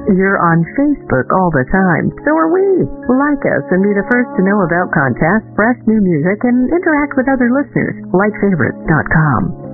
You're on Facebook all the time. So are we. Like us and be the first to know about contests, fresh new music, and interact with other listeners. Likefavorites.com.